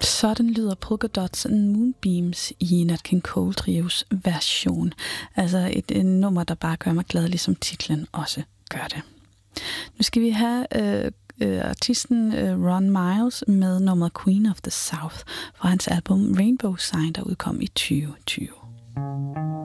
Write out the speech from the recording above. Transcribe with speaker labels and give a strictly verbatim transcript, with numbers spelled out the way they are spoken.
Speaker 1: Sådan lyder Polka Dots and Moonbeams i Nat King Cole Trios version. Altså et, et nummer, der bare gør mig glad, ligesom titlen også gør det. Nu skal vi have øh, øh, artisten øh, Ron Miles med nummeret Queen of the South fra hans album Rainbow Sign, der udkom i tyve tyve.